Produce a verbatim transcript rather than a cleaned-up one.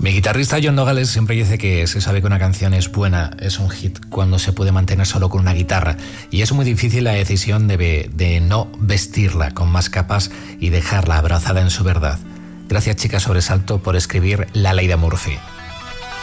Mi guitarrista John Nogales siempre dice que se sabe que una canción es buena, es un hit, cuando se puede mantener solo con una guitarra. Y es muy difícil la decisión de, de no vestirla con más capas y dejarla abrazada en su verdad. Gracias, Chica Sobresalto, por escribir La Ley de Murphy.